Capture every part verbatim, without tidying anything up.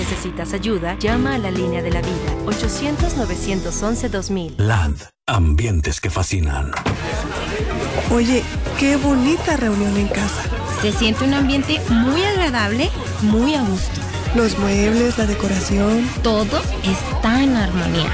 necesitas ayuda, llama a la línea de la vida, ochocientos, novecientos once, dos mil. Land, ambientes que fascinan. Oye, qué bonita reunión en casa. Se siente un ambiente muy agradable, muy a gusto. Los muebles, la decoración. Todo está en armonía.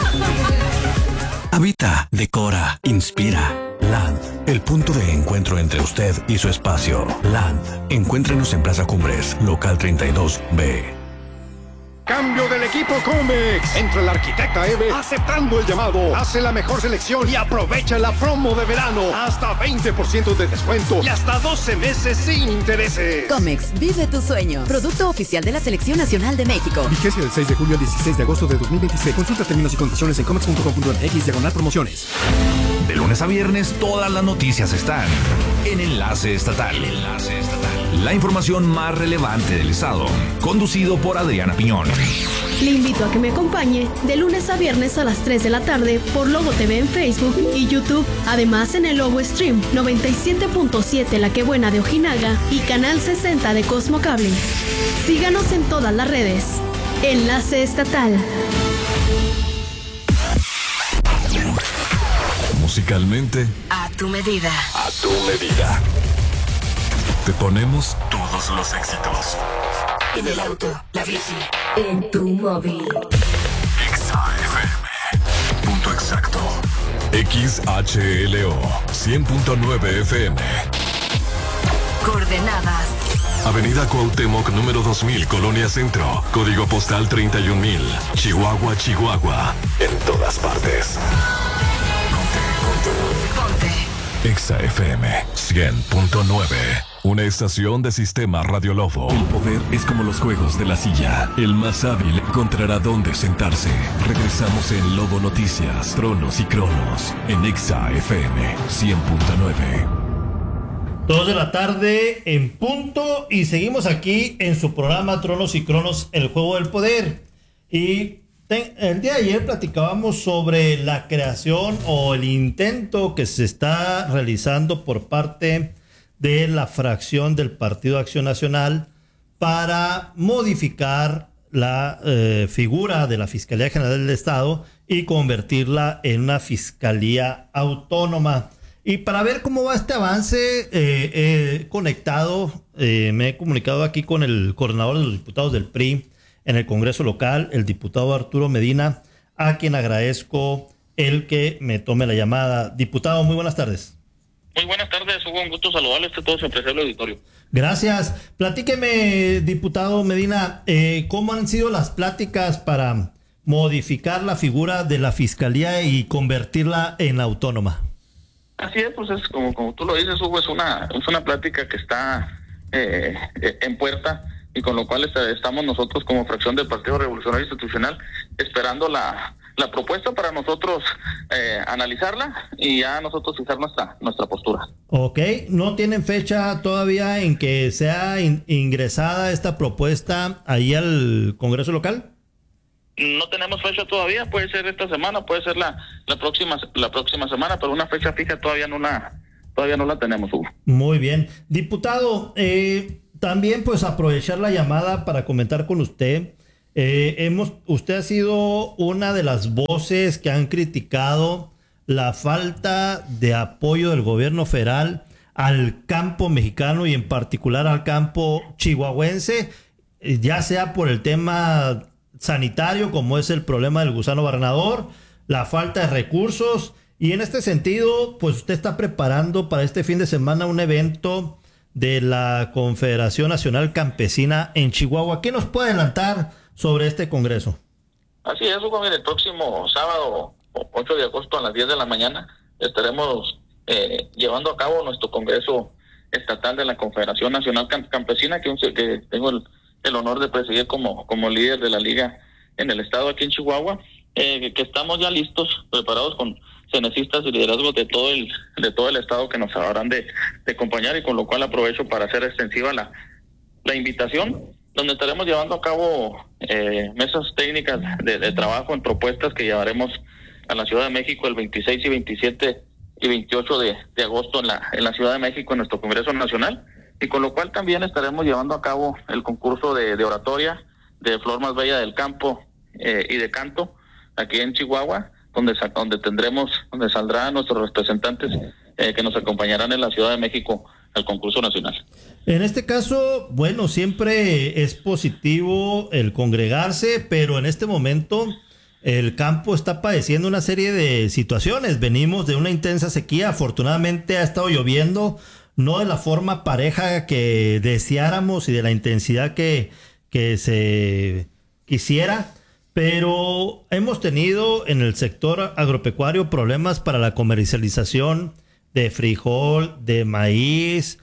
Habita, decora, inspira. Land, el punto de encuentro entre usted y su espacio. Land, encuéntrenos en Plaza Cumbres, local treinta y dos B. Cambio del equipo Comex. Entra la arquitecta Eve aceptando el llamado. Hace la mejor selección y aprovecha la promo de verano. Hasta veinte por ciento de descuento y hasta doce meses sin intereses. Comex, vive tu sueño. Producto oficial de la Selección Nacional de México. Vigencia del seis de julio al dieciséis de agosto de dos mil veintiséis. Consulta términos y condiciones en comex punto com punto m x diagonal promociones. De lunes a viernes, todas las noticias están en Enlace Estatal. Enlace Estatal. La información más relevante del estado. Conducido por Adriana Piñón. Le invito a que me acompañe de lunes a viernes a las tres de la tarde por Logo T V en Facebook y YouTube. Además en el Logo Stream noventa y siete punto siete La Que Buena de Ojinaga y Canal sesenta de Cosmo Cable. Síganos en todas las redes. Enlace Estatal. Musicalmente, A tu medida. a tu medida. Te ponemos todos los éxitos. En el auto, la bici, en tu móvil. Exa F M. Punto exacto. X H L O. cien punto nueve F M. Coordenadas. Avenida Cuauhtémoc, número dos mil, Colonia Centro. Código postal treinta y un mil. Chihuahua, Chihuahua. En todas partes. Ponte. Exa F M cien punto nueve. Una estación de Sistema Radio Lobo. El poder es como los juegos de la silla. El más hábil encontrará dónde sentarse. Regresamos en Lobo Noticias, Tronos y Cronos. En Exa F M cien punto nueve. Dos de la tarde en punto y seguimos aquí en su programa Tronos y Cronos, el juego del poder. Y ten, el día de ayer platicábamos sobre la creación o el intento que se está realizando por parte de la fracción del Partido Acción Nacional para modificar la eh, figura de la Fiscalía General del Estado y convertirla en una fiscalía autónoma. Y para ver cómo va este avance, eh, eh, conectado, eh, me he comunicado aquí con el coordinador de los diputados del P R I en el Congreso local, el diputado Arturo Medina, a quien agradezco el que me tome la llamada. Diputado, muy buenas tardes. Muy buenas tardes, Hugo, un gusto saludarles a todos su apreciable auditorio. Gracias. Platíqueme, diputado Medina, eh, ¿cómo han sido las pláticas para modificar la figura de la Fiscalía y convertirla en autónoma? Así es, pues es como, como tú lo dices, Hugo, es una, es una plática que está eh, en puerta y con lo cual está, estamos nosotros como fracción del Partido Revolucionario Institucional esperando la... la propuesta para nosotros eh, analizarla y ya nosotros fijar nuestra nuestra postura. Ok, ¿no tienen fecha todavía en que sea in- ingresada esta propuesta ahí al Congreso local? No tenemos fecha todavía, puede ser esta semana, puede ser la la próxima la próxima semana, pero una fecha fija todavía no la todavía no la tenemos, Hugo. Muy bien. Diputado, eh, también pues aprovechar la llamada para comentar con usted. Eh, hemos, usted ha sido una de las voces que han criticado la falta de apoyo del gobierno federal al campo mexicano y en particular al campo chihuahuense, eh, ya sea por el tema sanitario, como es el problema del gusano barrenador, la falta de recursos, y en este sentido, pues usted está preparando para este fin de semana un evento de la Confederación Nacional Campesina en Chihuahua. ¿Qué nos puede adelantar sobre este congreso? Así es, Hugo, mire, el próximo sábado, ocho de agosto a las diez de la mañana, estaremos eh, llevando a cabo nuestro congreso estatal de la Confederación Nacional Campesina, que, que tengo el, el honor de presidir como, como líder de la liga en el estado aquí en Chihuahua, eh, que estamos ya listos, preparados con cenecistas y liderazgos de todo el de todo el estado que nos habrán de, de acompañar, y con lo cual aprovecho para hacer extensiva la, la invitación, donde estaremos llevando a cabo eh, mesas técnicas de, de trabajo en propuestas que llevaremos a la Ciudad de México el veintiséis y veintisiete y veintiocho de, de agosto en la en la Ciudad de México en nuestro Congreso Nacional, y con lo cual también estaremos llevando a cabo el concurso de, de oratoria de Flor Más Bella del Campo eh, y de Canto, aquí en Chihuahua, donde donde tendremos, donde saldrán nuestros representantes eh, que nos acompañarán en la Ciudad de México al concurso nacional. En este caso, bueno, siempre es positivo el congregarse, pero en este momento el campo está padeciendo una serie de situaciones. Venimos de una intensa sequía, afortunadamente ha estado lloviendo, no de la forma pareja que deseáramos y de la intensidad que, que se quisiera, pero hemos tenido en el sector agropecuario problemas para la comercialización de frijol, de maíz,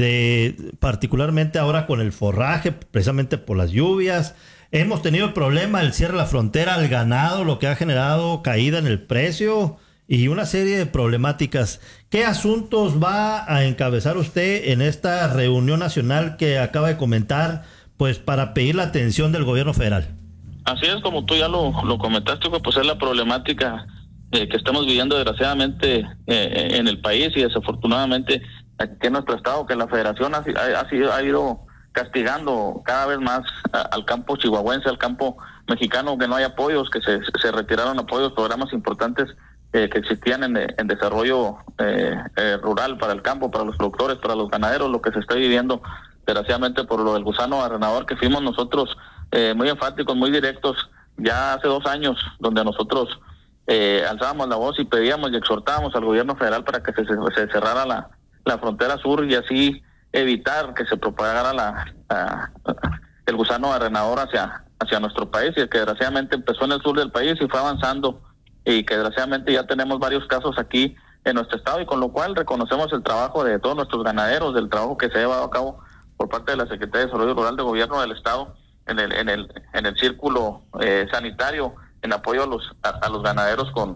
de particularmente ahora con el forraje, precisamente por las lluvias. Hemos tenido el problema del cierre de la frontera al ganado, lo que ha generado caída en el precio y una serie de problemáticas. ¿Qué asuntos va a encabezar usted en esta reunión nacional que acaba de comentar, pues para pedir la atención del gobierno federal? Así es, como tú ya lo, lo comentaste, pues es la problemática eh, que estamos viviendo desgraciadamente eh, en el país y desafortunadamente aquí en nuestro estado, que la federación ha, ha, sido, ha ido castigando cada vez más a, al campo chihuahuense, al campo mexicano, que no hay apoyos, que se, se retiraron apoyos, programas importantes eh, que existían en, en desarrollo eh, eh, rural para el campo, para los productores, para los ganaderos, lo que se está viviendo desgraciadamente por lo del gusano arrenador, que fuimos nosotros eh, muy enfáticos, muy directos, ya hace dos años, donde nosotros eh, alzábamos la voz y pedíamos y exhortábamos al gobierno federal para que se, se cerrara la, la frontera sur y así evitar que se propagara la, la el gusano arrenador hacia hacia nuestro país, y que desgraciadamente empezó en el sur del país y fue avanzando, y que desgraciadamente ya tenemos varios casos aquí en nuestro estado, y con lo cual reconocemos el trabajo de todos nuestros ganaderos, del trabajo que se ha llevado a cabo por parte de la Secretaría de Desarrollo Rural de Gobierno del Estado en el en el en el círculo eh, sanitario, en apoyo a los a, a los ganaderos con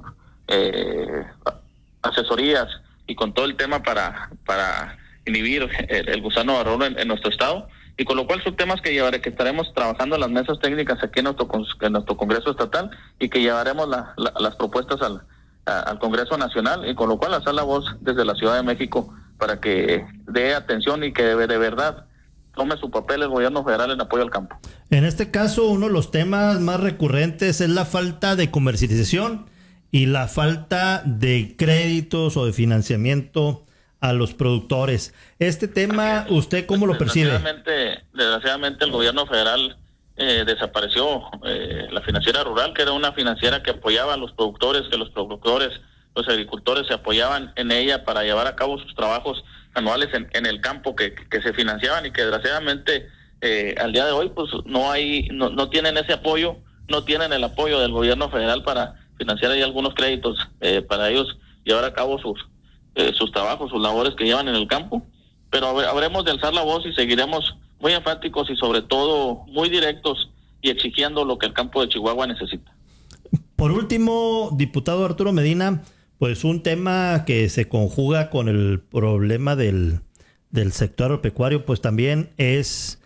eh, asesorías y con todo el tema para para inhibir el, el gusano arrenador en, en nuestro estado, y con lo cual son temas que llevaré, que estaremos trabajando en las mesas técnicas aquí en nuestro en nuestro Congreso Estatal, y que llevaremos la, la, las propuestas al a, al Congreso Nacional, y con lo cual alzar la voz desde la Ciudad de México para que dé atención y que de, de verdad tome su papel el gobierno federal en apoyo al campo. En este caso, uno de los temas más recurrentes es la falta de comercialización y la falta de créditos o de financiamiento a los productores. Este tema, ¿usted cómo lo percibe? Desgraciadamente, desgraciadamente el gobierno federal eh, desapareció eh, la financiera rural, que era una financiera que apoyaba a los productores, que los productores, los agricultores se apoyaban en ella para llevar a cabo sus trabajos anuales en, en el campo que, que se financiaban, y que desgraciadamente eh, al día de hoy pues no hay, no, no tienen ese apoyo, no tienen el apoyo del gobierno federal para financiar ahí algunos créditos eh, para ellos llevar a cabo sus Eh, sus trabajos, sus labores que llevan en el campo, pero habremos de alzar la voz y seguiremos muy enfáticos y sobre todo muy directos y exigiendo lo que el campo de Chihuahua necesita. Por último, diputado Arturo Medina, pues un tema que se conjuga con el problema del, del sector agropecuario, pues también es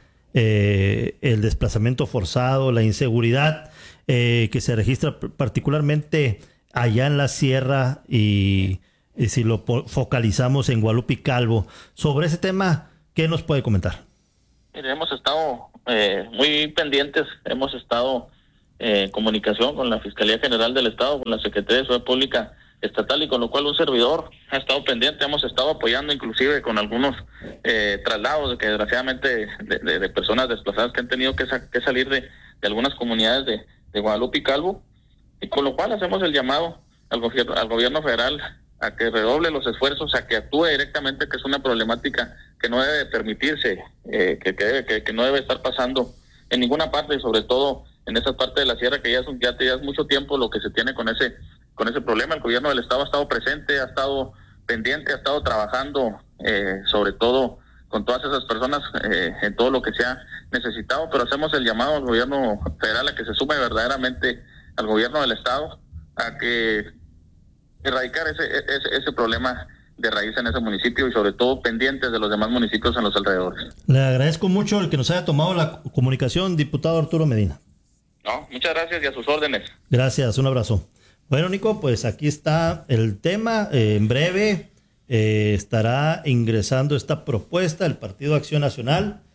eh, el desplazamiento forzado, la inseguridad eh, que se registra particularmente allá en la sierra y Y si lo focalizamos en Guadalupe y Calvo. Sobre ese tema, ¿qué nos puede comentar? Mire, hemos estado eh, muy pendientes, hemos estado eh, en comunicación con la Fiscalía General del Estado, con la Secretaría de Seguridad Pública Estatal, y con lo cual un servidor ha estado pendiente, hemos estado apoyando inclusive con algunos eh, traslados de que desgraciadamente de, de, de personas desplazadas que han tenido que, sa que salir de, de algunas comunidades de, de Guadalupe y Calvo, y con lo cual hacemos el llamado al gobierno, al gobierno federal a que redoble los esfuerzos, a que actúe directamente, que es una problemática que no debe permitirse, eh, que, que, debe, que, que no debe estar pasando en ninguna parte, y sobre todo en esa parte de la sierra que ya es, ya, ya es mucho tiempo lo que se tiene con ese con ese problema. El gobierno del Estado ha estado presente, ha estado pendiente, ha estado trabajando eh, sobre todo con todas esas personas eh, en todo lo que se ha necesitado, pero hacemos el llamado al gobierno federal a que se sume verdaderamente al gobierno del Estado, a que erradicar ese, ese, ese problema de raíz en ese municipio, y sobre todo pendientes de los demás municipios en los alrededores. Le agradezco mucho el que nos haya tomado la comunicación, diputado Arturo Medina. No, muchas gracias y a sus órdenes. Gracias, un abrazo. Bueno, Nico, pues aquí está el tema. Eh, en breve eh, estará ingresando esta propuesta del Partido Acción Nacional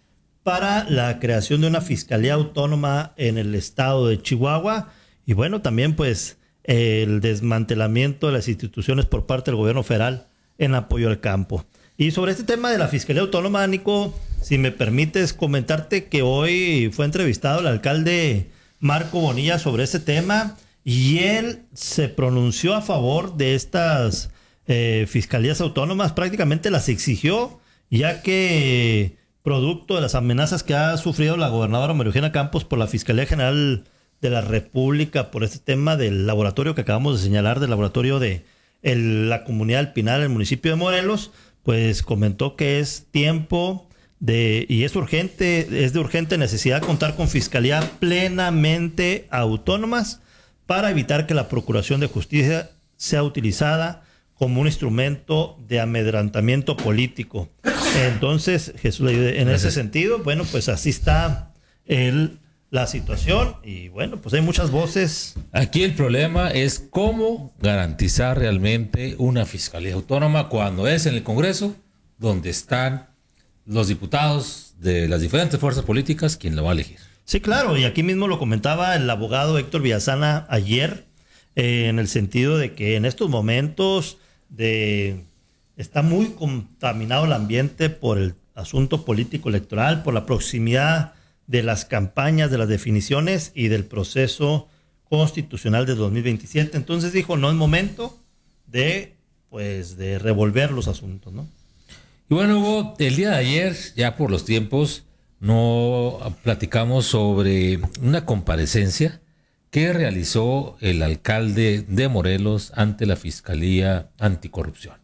para la creación de una fiscalía autónoma en el estado de Chihuahua y bueno, también pues el desmantelamiento de las instituciones por parte del gobierno federal en apoyo al campo. Y sobre este tema de la fiscalía autónoma, Nico, si me permites comentarte que hoy fue entrevistado el alcalde Marco Bonilla sobre este tema y él se pronunció a favor de estas eh, fiscalías autónomas, prácticamente las exigió, ya que producto de las amenazas que ha sufrido la gobernadora María Eugenia Campos por la Fiscalía General de la República por este tema del laboratorio que acabamos de señalar, del laboratorio de el, la comunidad del Pinal, en el municipio de Morelos, pues comentó que es tiempo de, y es urgente, es de urgente necesidad contar con fiscalía plenamente autónomas para evitar que la Procuración de Justicia sea utilizada como un instrumento de amedrentamiento político. Entonces, Jesús, en ese sentido, bueno, pues así está el, la situación y bueno, pues hay muchas voces. Aquí el problema es cómo garantizar realmente una fiscalía autónoma cuando es en el Congreso donde están los diputados de las diferentes fuerzas políticas quien lo va a elegir. Sí, claro, y aquí mismo lo comentaba el abogado Héctor Villasana ayer, eh, en el sentido de que en estos momentos de está muy contaminado el ambiente por el asunto político electoral, por la proximidad de las campañas, de las definiciones y del proceso constitucional de dos mil veintisiete. Entonces dijo, no es momento de pues de revolver los asuntos, ¿no? Y bueno, Hugo, el día de ayer, ya por los tiempos, no platicamos sobre una comparecencia que realizó el alcalde de Morelos ante la Fiscalía Anticorrupción.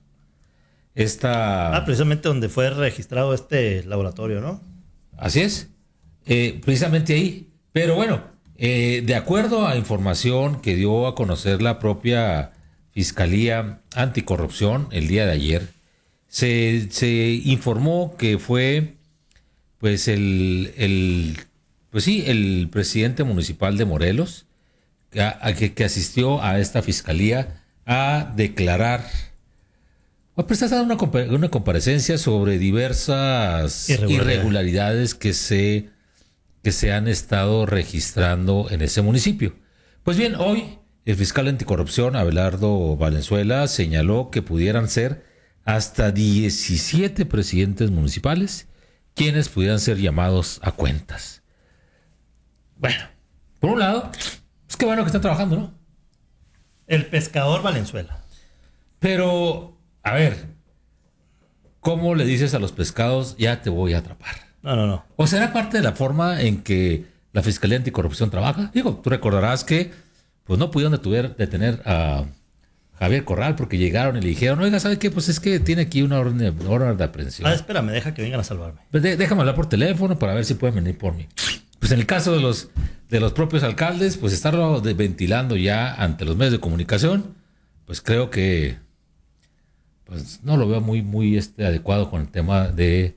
Esta... Ah, precisamente donde fue registrado este laboratorio, ¿no? Así es, eh, precisamente ahí. Pero bueno, eh, de acuerdo a información que dio a conocer la propia Fiscalía Anticorrupción el día de ayer, se, se informó que fue pues el, el pues sí, el presidente municipal de Morelos que, a, que, que asistió a esta fiscalía a declarar, a prestar una, una comparecencia sobre diversas irregularidades, irregularidades que se que se han estado registrando en ese municipio. Pues bien, hoy el fiscal anticorrupción Abelardo Valenzuela señaló que pudieran ser hasta diecisiete presidentes municipales quienes pudieran ser llamados a cuentas. Bueno, por un lado, es que bueno que está trabajando, ¿no? El pescador Valenzuela. Pero, a ver, ¿cómo le dices a los pescados, ya te voy a atrapar? No, no, no. ¿O será parte de la forma en que la Fiscalía Anticorrupción trabaja? Digo, tú recordarás que pues no pudieron detuver, detener a Javier Corral porque llegaron y le dijeron, oiga, ¿sabe qué? Pues es que tiene aquí una orden de, una orden de aprehensión. Ah, espérame, deja que vengan a salvarme. Pues de, déjame hablar por teléfono para ver si pueden venir por mí. Pues en el caso de los, de los propios alcaldes, pues estarlo de, ventilando ya ante los medios de comunicación, pues creo que pues no lo veo muy, muy este, adecuado con el tema de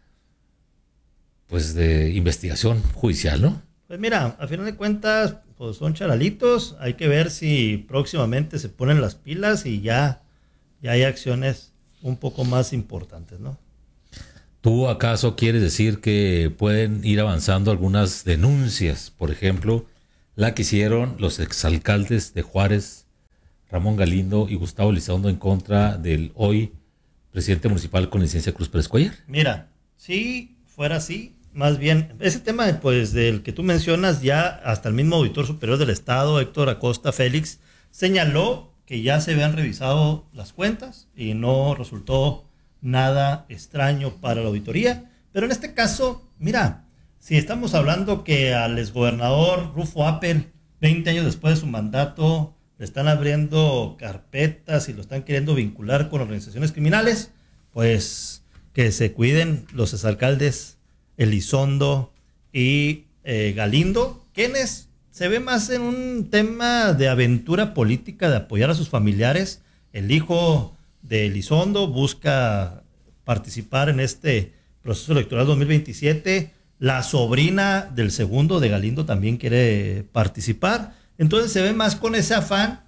pues de investigación judicial, ¿no? Pues mira, a final de cuentas, pues son charalitos, hay que ver si próximamente se ponen las pilas y ya, ya hay acciones un poco más importantes, ¿no? ¿Tú acaso quieres decir que pueden ir avanzando algunas denuncias? Por ejemplo, la que hicieron los exalcaldes de Juárez, Ramón Galindo y Gustavo Elizondo en contra del hoy presidente municipal con licencia Cruz Pérez Cuellar. Mira, si fuera así, más bien, ese tema pues del que tú mencionas, ya hasta el mismo auditor superior del Estado, Héctor Acosta Félix, señaló que ya se habían revisado las cuentas y no resultó nada extraño para la auditoría. Pero en este caso, mira, si estamos hablando que al exgobernador Rufo Appel, veinte años después de su mandato, le están abriendo carpetas y lo están queriendo vincular con organizaciones criminales, pues que se cuiden los exalcaldes Elizondo y eh, Galindo, quienes se ve más en un tema de aventura política, de apoyar a sus familiares. El hijo de Elizondo busca participar en este proceso electoral dos mil veintisiete. La sobrina del segundo de Galindo también quiere participar. Entonces se ve más con ese afán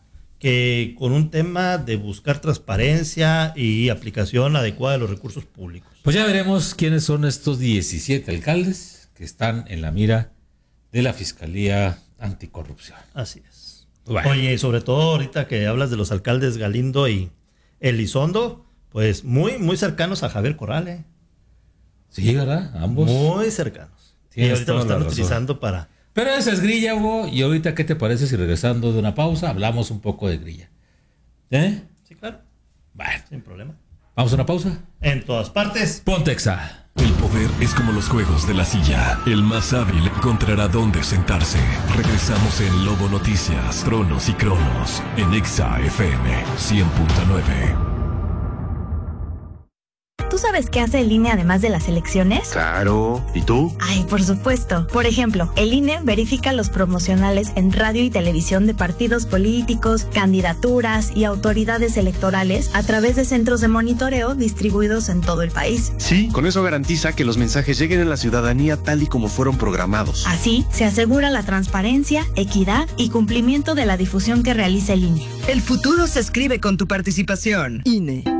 que con un tema de buscar transparencia y aplicación adecuada de los recursos públicos. Pues ya veremos quiénes son estos diecisiete alcaldes que están en la mira de la Fiscalía Anticorrupción. Así es. Bueno. Oye, sobre todo ahorita que hablas de los alcaldes Galindo y Elizondo, pues muy, muy cercanos a Javier Corral, ¿eh? Sí, ¿verdad? Ambos. Muy cercanos. Tienes y ahorita lo toda la están razón. utilizando para... Pero esa es grilla, Hugo. Y ahorita, ¿qué te parece si regresando de una pausa hablamos un poco de grilla? ¿Eh? Sí, claro. Bueno. Sin problema. ¿Vamos a una pausa? En todas partes. Pontexa. El poder es como los juegos de la silla. El más hábil encontrará dónde sentarse. Regresamos en Lobo Noticias, Tronos y Cronos, en Exa F M cien punto nueve. ¿Tú sabes qué hace el I N E además de las elecciones? Claro. ¿Y tú? Ay, por supuesto. Por ejemplo, el I N E verifica los promocionales en radio y televisión de partidos políticos, candidaturas y autoridades electorales a través de centros de monitoreo distribuidos en todo el país. Sí, con eso garantiza que los mensajes lleguen a la ciudadanía tal y como fueron programados. Así, se asegura la transparencia, equidad y cumplimiento de la difusión que realiza el I N E. El futuro se escribe con tu participación. I N E.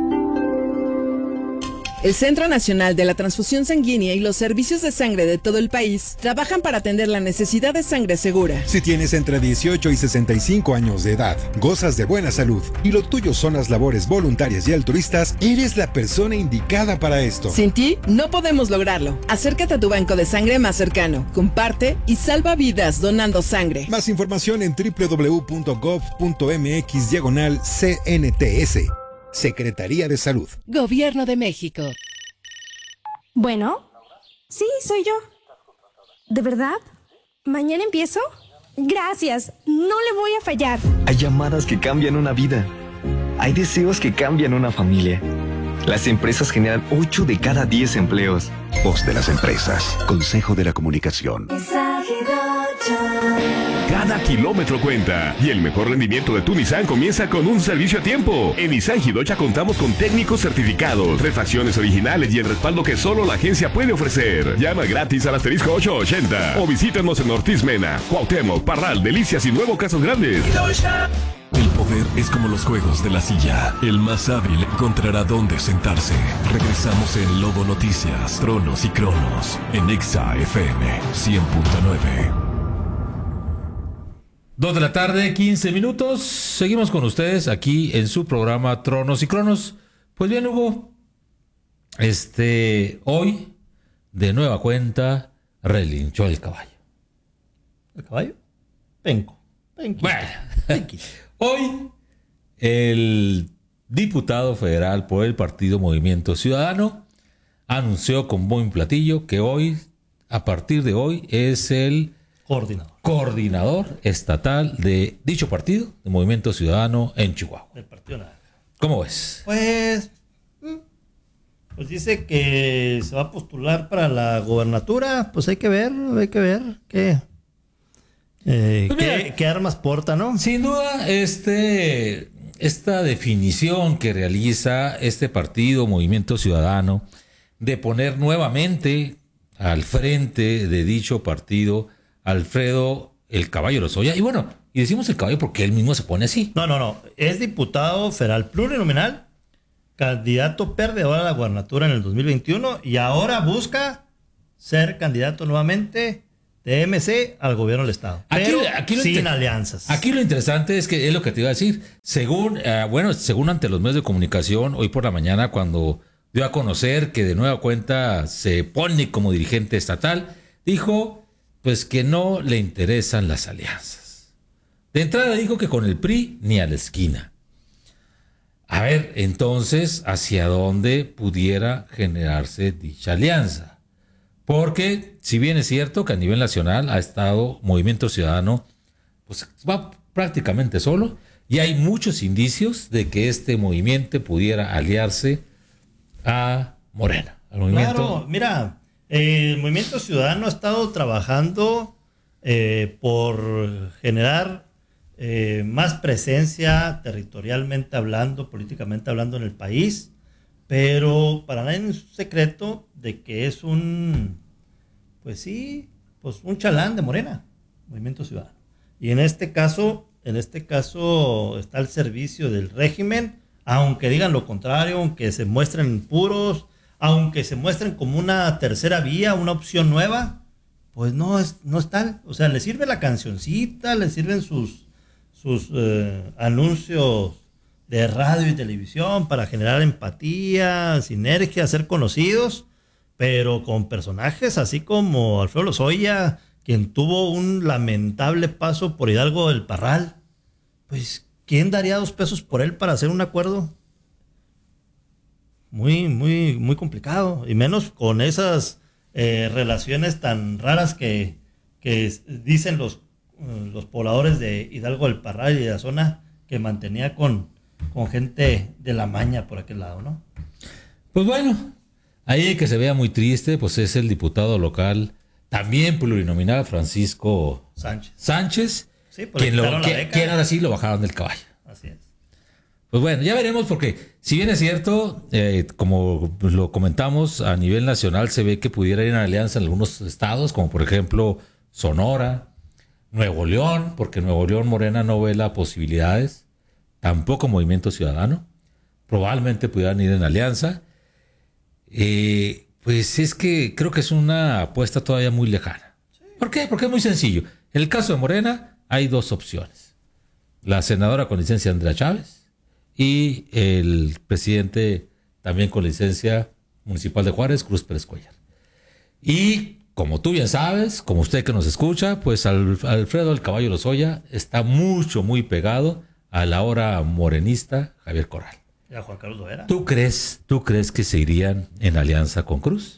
El Centro Nacional de la Transfusión Sanguínea y los servicios de sangre de todo el país trabajan para atender la necesidad de sangre segura. Si tienes entre dieciocho y sesenta y cinco años de edad, gozas de buena salud y lo tuyo son las labores voluntarias y altruistas, eres la persona indicada para esto. Sin ti, no podemos lograrlo. Acércate a tu banco de sangre más cercano, comparte y salva vidas donando sangre. Más información en doble u doble u doble u punto gov punto m x diagonal C N T S. Secretaría de Salud. Gobierno de México. Bueno, sí, soy yo. ¿De verdad? ¿Mañana empiezo? Gracias, no le voy a fallar. Hay llamadas que cambian una vida. Hay deseos que cambian una familia. Las empresas generan ocho de cada diez empleos. Voz de las empresas. Consejo de la Comunicación. Cada kilómetro cuenta y el mejor rendimiento de tu Nissan comienza con un servicio a tiempo. En Nissan Hidocha contamos con técnicos certificados, refacciones originales y el respaldo que solo la agencia puede ofrecer. Llama gratis al asterisco ochocientos ochenta o visítanos en Ortiz Mena, Cuauhtémoc, Parral, Delicias y Nuevo Casas Grandes. El poder es como los juegos de la silla. El más hábil encontrará dónde sentarse. Regresamos en Lobo Noticias, Tronos y Cronos, en Exa F M cien punto nueve. Dos de la tarde, quince minutos. Seguimos con ustedes aquí en su programa Tronos y Cronos. Pues bien, Hugo, este, hoy, de nueva cuenta, relinchó el caballo. ¿El caballo? Penco. Penquito. Bueno, hoy, el diputado federal por el partido Movimiento Ciudadano anunció con buen platillo que hoy, a partir de hoy, es el Coordinador. Coordinador estatal de dicho partido, de Movimiento Ciudadano en Chihuahua. Del Partido Naranja. ¿Cómo ves? Pues, pues dice que se va a postular para la gobernatura. Pues hay que ver, hay que ver qué, eh, pues qué, mira, qué armas porta, ¿no? Sin duda, este, esta definición que realiza este partido, Movimiento Ciudadano, de poner nuevamente al frente de dicho partido Alfredo el Caballo Lozoya. Y bueno, y decimos el caballo porque él mismo se pone así. No, no, no. Es diputado federal plurinominal, candidato perdedor a la gubernatura en el dos mil veintiuno y ahora busca ser candidato nuevamente de M C al gobierno del estado. Aquí, pero aquí sin inter- alianzas. Aquí lo interesante es que es lo que te iba a decir. Según, eh, bueno, según ante los medios de comunicación, hoy por la mañana, cuando dio a conocer que de nueva cuenta se pone como dirigente estatal, dijo pues que no le interesan las alianzas. De entrada dijo que con el P R I ni a la esquina. A ver, entonces, ¿hacia dónde pudiera generarse dicha alianza? Porque, si bien es cierto que a nivel nacional ha estado Movimiento Ciudadano, pues va prácticamente solo, y hay muchos indicios de que este movimiento pudiera aliarse a Morena. Al movimiento. Claro, mira, eh, el Movimiento Ciudadano ha estado trabajando eh, por generar eh, más presencia territorialmente hablando, políticamente hablando en el país, pero para nadie es un secreto de que es un, pues sí, pues un chalán de Morena, Movimiento Ciudadano. Y en este caso, en este caso, está al servicio del régimen, aunque digan lo contrario, aunque se muestren puros, aunque se muestren como una tercera vía, una opción nueva, pues no es, no es tal. O sea, le sirve la cancioncita, le sirven sus, sus eh, anuncios de radio y televisión para generar empatía, sinergia, ser conocidos, pero con personajes así como Alfredo Lozoya, quien tuvo un lamentable paso por Hidalgo del Parral, pues ¿quién daría dos pesos por él para hacer un acuerdo? Muy, muy, muy complicado, y menos con esas eh, relaciones tan raras que, que dicen los, uh, los pobladores de Hidalgo del Parral y de la zona que mantenía con, con gente de la maña por aquel lado, ¿no? Pues bueno, ahí que se vea muy triste, pues es el diputado local, también plurinominal, Francisco Sánchez. Sánchez, sí, pues quien, lo, quien, quien ahora sí lo bajaron del caballo. Así es. Pues bueno, ya veremos, porque si bien es cierto, eh, como lo comentamos, a nivel nacional se ve que pudiera ir en alianza en algunos estados, como por ejemplo Sonora, Nuevo León, porque Nuevo León Morena no ve las posibilidades, tampoco Movimiento Ciudadano, probablemente pudieran ir en alianza. Eh, pues es que creo que es una apuesta todavía muy lejana. Sí. ¿Por qué? Porque es muy sencillo. En el caso de Morena hay dos opciones. La senadora con licencia Andrea Chávez y el presidente también con licencia municipal de Juárez, Cruz Pérez Cuellar. Y como tú bien sabes, como usted que nos escucha, pues Alfredo el Caballo Lozoya está mucho, muy pegado a la ahora morenista Javier Corral. ¿Y a Juan Carlos Loera? ¿Tú crees, ¿Tú crees que se irían en alianza con Cruz?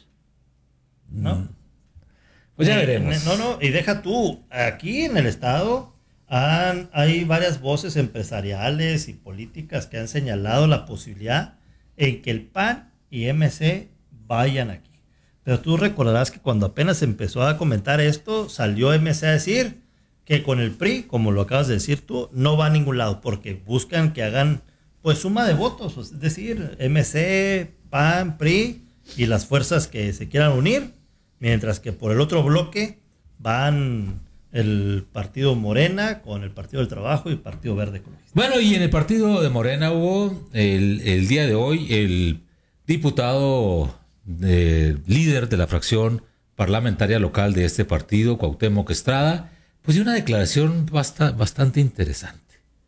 No. Pues ya eh, veremos. No, no, y deja tú, aquí en el estado han, hay varias voces empresariales y políticas que han señalado la posibilidad en que el P A N y M C vayan aquí. Pero tú recordarás que cuando apenas empezó a comentar esto, salió M C a decir que con el P R I, como lo acabas de decir tú, no va a ningún lado, porque buscan que hagan pues suma de votos, es decir, M C, P A N, P R I y las fuerzas que se quieran unir, mientras que por el otro bloque van el Partido Morena con el Partido del Trabajo y el Partido Verde Ecologista. Bueno, y en el Partido de Morena hubo el, el día de hoy el diputado eh, líder de la fracción parlamentaria local de este partido, Cuauhtémoc Estrada, pues dio una declaración basta, bastante interesante.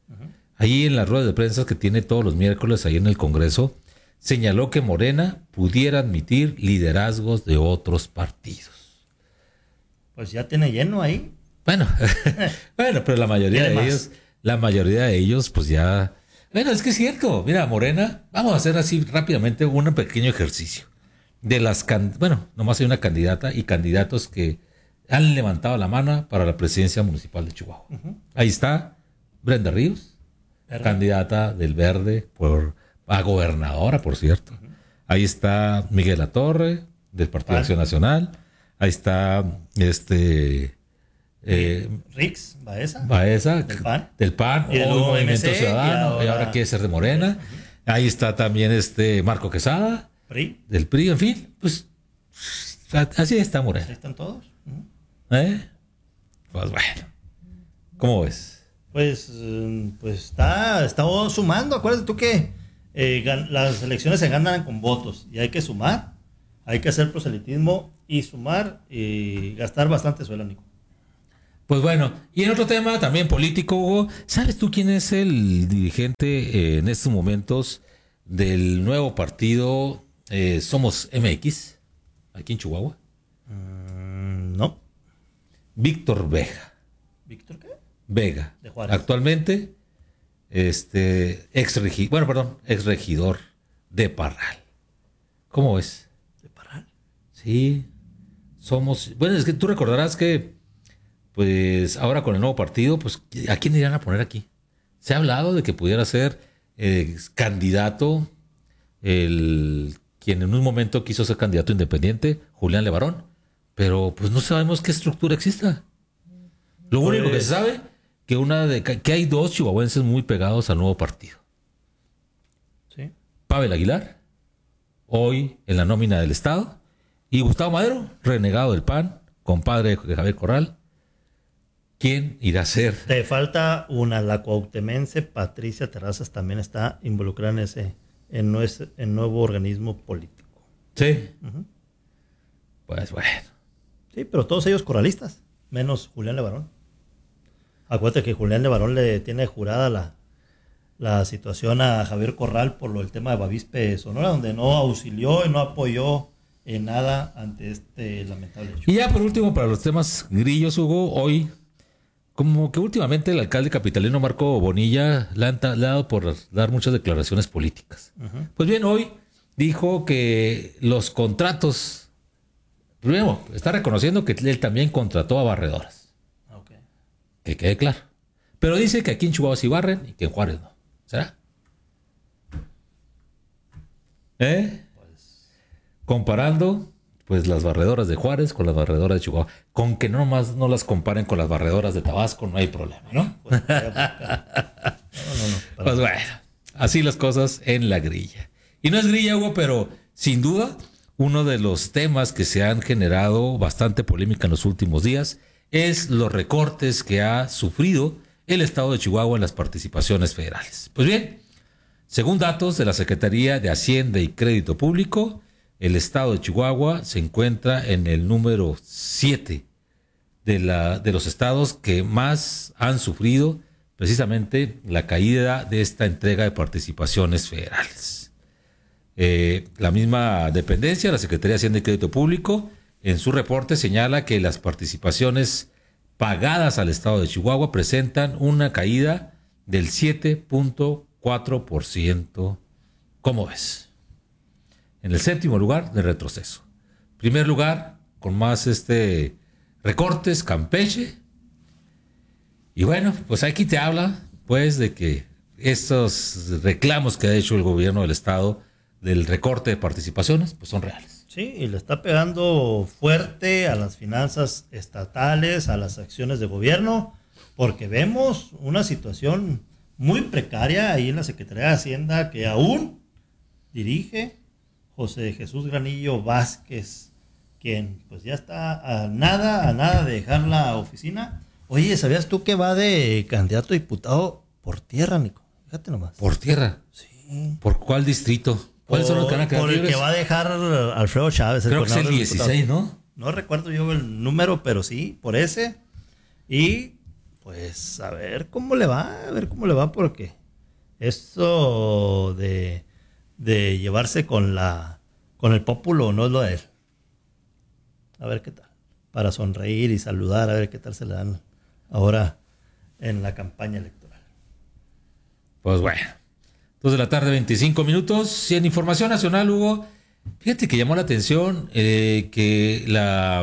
Ahí en las ruedas de prensa que tiene todos los miércoles ahí en el Congreso, señaló que Morena pudiera admitir liderazgos de otros partidos. Pues ya tiene lleno ahí. Bueno, bueno, pero la mayoría de más? ellos, la mayoría de ellos, pues ya. Bueno, es que es cierto. Mira, Morena, vamos a hacer así rápidamente un pequeño ejercicio. De las can... bueno, nomás hay una candidata y candidatos que han levantado la mano para la presidencia municipal de Chihuahua. Uh-huh. Ahí está Brenda Ríos, Verde. Candidata del Verde por a gobernadora, por cierto. Uh-huh. Ahí está Miguel Latorre, del Partido de Acción Nacional. Ahí está este eh, Rix Baeza, Baeza del P A N, del P A N, y del o Movimiento M C, Ciudadano, y ahora, y ahora quiere ser de Morena. Uh-huh. Ahí está también este Marco Quesada, P R I. Del P R I, en fin, pues así está Morena. Así están todos. Uh-huh. ¿Eh? Pues bueno, ¿cómo ves? Pues, pues está, está sumando. Acuérdate tú que eh, gan- las elecciones se ganan con votos y hay que sumar, hay que hacer proselitismo y sumar y gastar bastante suelo, Nico. Pues bueno, y en otro tema también político, Hugo, ¿sabes tú quién es el dirigente eh, en estos momentos del nuevo partido eh, Somos M X aquí en Chihuahua? Mm, no. Víctor Vega. ¿Víctor qué? Vega. De Juárez. Actualmente, este, ex regidor, bueno, perdón, ex regidor de Parral. ¿Cómo ves? ¿De Parral? Sí. Somos, bueno, es que tú recordarás que, pues, ahora con el nuevo partido, pues, ¿a quién irán a poner aquí? Se ha hablado de que pudiera ser eh, candidato, el quien en un momento quiso ser candidato independiente, Julián Levarón, pero pues no sabemos qué estructura exista. Lo único pues, que se sabe que una de que hay dos chihuahuenses muy pegados al nuevo partido. Sí. Pavel Aguilar, hoy en la nómina del Estado, y Gustavo Madero, renegado del P A N, compadre de Javier Corral, ¿quién irá a ser? Te falta una, la cuauhtemense Patricia Terrazas también está involucrada en ese, en ese en nuevo organismo político. Sí. Uh-huh. Pues bueno. Sí, pero todos ellos corralistas, menos Julián Levarón. Acuérdate que Julián Levarón le tiene jurada la, la situación a Javier Corral por lo del tema de Bavispe Sonora, donde no auxilió y no apoyó en nada ante este lamentable hecho. Y ya por último, para los temas grillos, Hugo, hoy, como que últimamente el alcalde capitalino Marco Bonilla le han, ta- le ha dado por dar muchas declaraciones políticas. Uh-huh. Pues bien, hoy dijo que los contratos, primero, está reconociendo que él también contrató a barredoras. Okay. Que quede claro. Pero dice que aquí en Chihuahua sí barren y que en Juárez no. ¿Será? ¿Eh? Comparando pues las barredoras de Juárez con las barredoras de Chihuahua. Con que no más no las comparen con las barredoras de Tabasco, no hay problema, ¿no? Pues, no, no, no, pues bueno, así las cosas en la grilla. Y no es grilla, Hugo, pero sin duda uno de los temas que se han generado bastante polémica en los últimos días es los recortes que ha sufrido el estado de Chihuahua en las participaciones federales. Pues bien, según datos de la Secretaría de Hacienda y Crédito Público, el estado de Chihuahua se encuentra en el número siete de, la, de los estados que más han sufrido precisamente la caída de esta entrega de participaciones federales. Eh, la misma dependencia, la Secretaría de Hacienda y Crédito Público, en su reporte señala que las participaciones pagadas al estado de Chihuahua presentan una caída del siete punto cuatro por ciento. ¿Cómo ves? En el séptimo lugar de retroceso. Primer lugar, con más este recortes, Campeche. Y bueno, pues aquí te habla, pues, de que estos reclamos que ha hecho el gobierno del estado del recorte de participaciones, pues son reales. Sí, y le está pegando fuerte a las finanzas estatales, a las acciones de gobierno, porque vemos una situación muy precaria ahí en la Secretaría de Hacienda que aún dirige José Jesús Granillo Vázquez, quien pues ya está a nada, a nada de dejar la oficina. Oye, ¿sabías tú que va de candidato a diputado por tierra, Nico? Fíjate nomás. ¿Por tierra? Sí. ¿Por cuál distrito? ¿Cuáles son los que van a quedar Por el libres? que va a dejar Alfredo Chávez. Creo que es el dieciséis, ¿no? No recuerdo yo el número, pero sí, por ese. Y pues a ver cómo le va, a ver cómo le va, porque esto de, de llevarse con la con el pópulo no es lo de él. A ver qué tal. Para sonreír y saludar, a ver qué tal se le dan ahora en la campaña electoral. Pues bueno. dos de la tarde, veinticinco minutos. Y en información nacional, Hugo, fíjate que llamó la atención eh, que la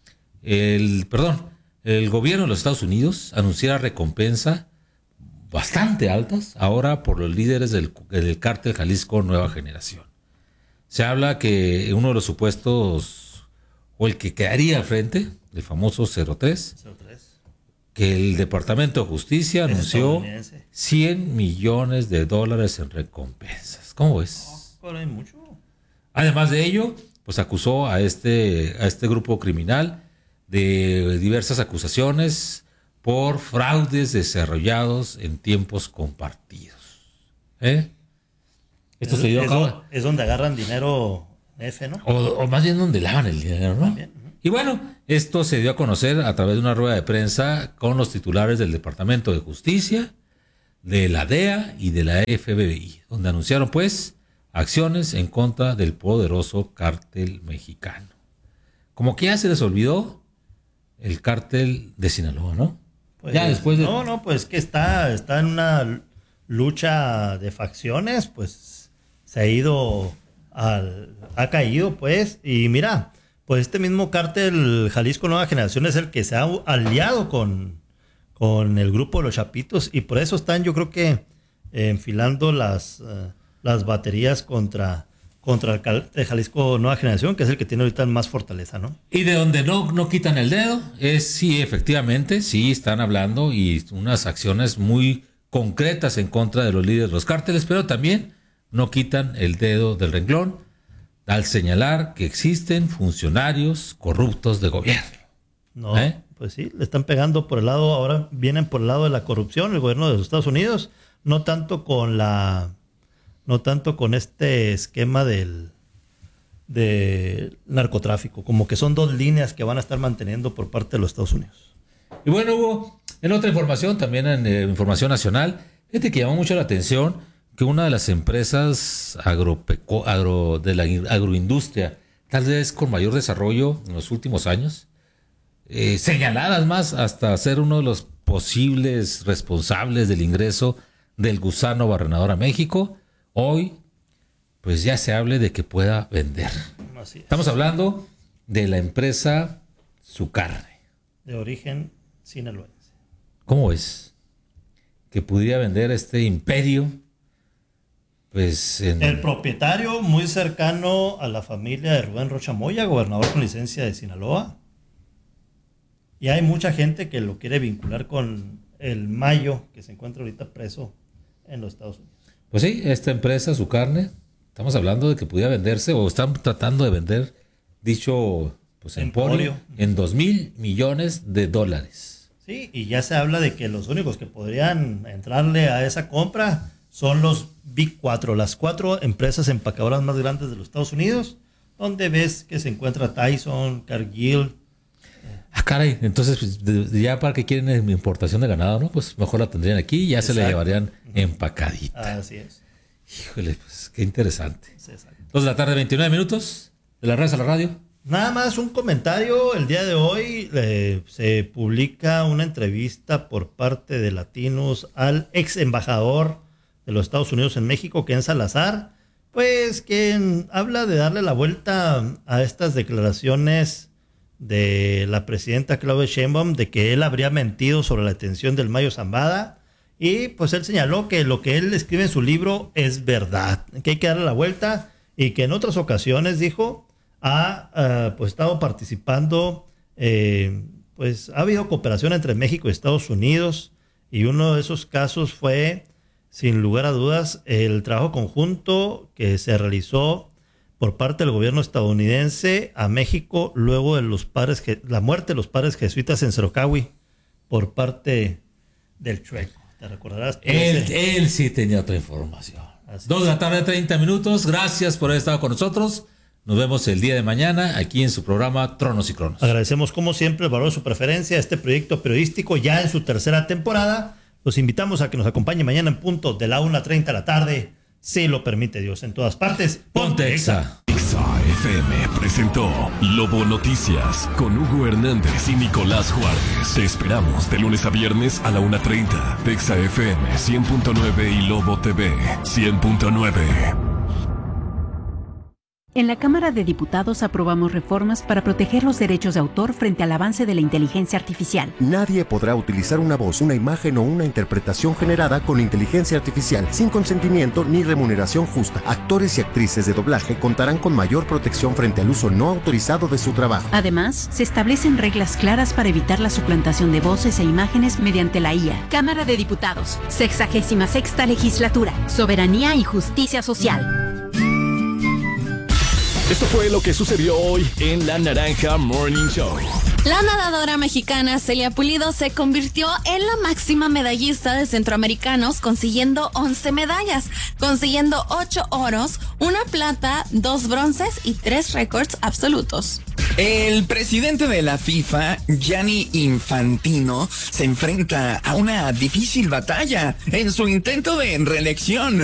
el perdón, el gobierno de los Estados Unidos anunciara recompensa bastante altas ahora por los líderes del, del cártel Jalisco Nueva Generación. Se habla que uno de los supuestos, o el que quedaría al frente, el famoso cero tres, que el Departamento de Justicia anunció cien millones de dólares en recompensas. ¿Cómo ves? Oh, hay mucho. Además de ello, pues acusó a este, a este grupo criminal de diversas acusaciones por fraudes desarrollados en tiempos compartidos. ¿Eh? Esto es, se dio a cabo. Es, es donde agarran dinero F, ¿no? O, o más bien donde lavan el dinero, ¿no? También. Y bueno, esto se dio a conocer a través de una rueda de prensa con los titulares del Departamento de Justicia, de la D E A y de la F B I, donde anunciaron pues acciones en contra del poderoso cártel mexicano. Como que ya se les olvidó el cártel de Sinaloa, ¿no? Pues, ya después de... No, no, pues que está, está en una lucha de facciones, pues se ha ido, al, ha caído pues, y mira, pues este mismo cártel Jalisco Nueva Generación es el que se ha aliado con, con el grupo de los Chapitos, y por eso están, yo creo que, eh, enfilando las, uh, las baterías contra, contra el cártel Jalisco Nueva Generación, que es el que tiene ahorita más fortaleza, ¿no? Y de donde no, no quitan el dedo, es sí, efectivamente, sí están hablando y unas acciones muy concretas en contra de los líderes de los cárteles, pero también no quitan el dedo del renglón al señalar que existen funcionarios corruptos de gobierno. No, ¿Eh? pues sí, le están pegando por el lado, ahora vienen por el lado de la corrupción, el gobierno de los Estados Unidos, no tanto con la, no tanto con este esquema del, del narcotráfico, como que son dos líneas que van a estar manteniendo por parte de los Estados Unidos. Y bueno, Hugo, en otra información, también en eh, información nacional, fíjate que llamó mucho la atención que una de las empresas agropecu- agro, de la agroindustria, tal vez con mayor desarrollo en los últimos años, eh, señaladas más hasta ser uno de los posibles responsables del ingreso del gusano barrenador a México, hoy pues ya se hable de que pueda vender. Así es. Estamos hablando de la empresa Su Carne. De origen sinaloense. ¿Cómo es? Que pudiera vender este imperio. Pues en... El propietario muy cercano a la familia de Rubén Rocha Moya, gobernador con licencia de Sinaloa. Y hay mucha gente que lo quiere vincular con el Mayo, que se encuentra ahorita preso en los Estados Unidos. Pues sí, esta empresa, Su Carne, estamos hablando de que pudiera venderse, o están tratando de vender dicho pues, emporio en dos mil millones de dólares. Sí, y ya se habla de que los únicos que podrían entrarle a esa compra son los Big Cuatro, las cuatro empresas empacadoras más grandes de los Estados Unidos, donde ves que se encuentra Tyson, Cargill. Ah, caray, entonces pues, de, de ya para que quieren importación de ganado, ¿no? Pues mejor la tendrían aquí y ya Exacto. se la llevarían empacadita. Así es. Híjole, pues qué interesante. Sí, exacto. Dos de la tarde, veintinueve minutos, de la red a la radio. Nada más un comentario. El día de hoy eh, se publica una entrevista por parte de Latinos al ex embajador de los Estados Unidos en México, Ken Salazar, pues quien habla de darle la vuelta a estas declaraciones de la presidenta Claudia Sheinbaum de que él habría mentido sobre la detención del Mayo Zambada, y pues él señaló que lo que él escribe en su libro es verdad, que hay que darle la vuelta, y que en otras ocasiones, dijo, ha uh, pues estado participando, eh, pues ha habido cooperación entre México y Estados Unidos, y uno de esos casos fue, sin lugar a dudas, el trabajo conjunto que se realizó por parte del gobierno estadounidense a México luego de los padres, la muerte de los padres jesuitas en Cerocahui por parte del Chueco. ¿Te recordarás? Él, él sí tenía otra información. Así Dos de la tarde, treinta minutos. Gracias por haber estado con nosotros. Nos vemos el día de mañana aquí en su programa Tronos y Cronos. Agradecemos como siempre el valor de su preferencia a este proyecto periodístico ya en su tercera temporada. Los invitamos a que nos acompañe mañana en punto de la una treinta de la tarde, si lo permite Dios, en todas partes. Ponte Exa. Exa F M presentó Lobo Noticias con Hugo Hernández y Nicolás Juárez. Te esperamos de lunes a viernes a la una treinta. Exa F M cien punto nueve y Lobo T V cien punto nueve. En la Cámara de Diputados aprobamos reformas para proteger los derechos de autor frente al avance de la inteligencia artificial. Nadie podrá utilizar una voz, una imagen o una interpretación generada con inteligencia artificial sin consentimiento ni remuneración justa. Actores y actrices de doblaje contarán con mayor protección frente al uso no autorizado de su trabajo. Además, se establecen reglas claras para evitar la suplantación de voces e imágenes mediante la I A. Cámara de Diputados, sexagésima sexta legislatura, soberanía y justicia social. Esto fue lo que sucedió hoy en La Naranja Morning Show. La nadadora mexicana Celia Pulido se convirtió en la máxima medallista de centroamericanos, consiguiendo once medallas, consiguiendo ocho oros, una plata, dos bronces y tres récords absolutos. El presidente de la FIFA, Gianni Infantino, se enfrenta a una difícil batalla en su intento de reelección.